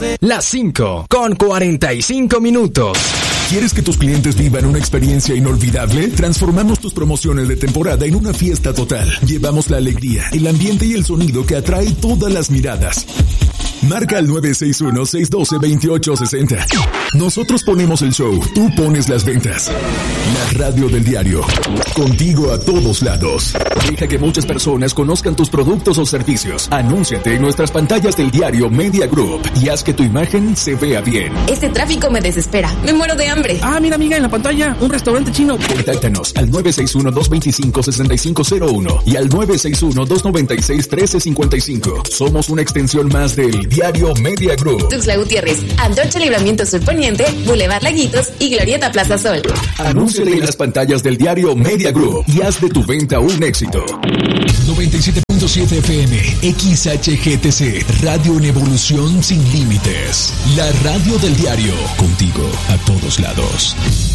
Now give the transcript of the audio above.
Las 5:45. ¿Quieres que tus clientes vivan una experiencia inolvidable? Transformamos tus promociones de temporada en una fiesta total. Llevamos la alegría, el ambiente y el sonido que atrae todas las miradas. Marca al 961-612-2860. Nosotros ponemos el show, tú pones las ventas. La radio del diario. Contigo a todos lados. Deja que muchas personas conozcan tus productos o servicios. Anúnciate en nuestras pantallas del diario Media Group y haz que tu imagen se vea bien. Este tráfico me desespera. Me muero de hambre. Ah, mira, amiga, en la pantalla, un restaurante chino. Contáctanos al 961-225-6501 y al 961-296-1355. Somos una extensión más del Diario Media Group. Tuxtla Gutiérrez, Antorcha Libramiento Sur Poniente, Boulevard Laguitos y Glorieta Plaza Sol. Anúnciate en las pantallas del Diario Media Group y haz de tu venta un éxito. 97.7 FM, XHGTC, Radio en Evolución Sin Límites. La radio del diario, contigo a todos lados.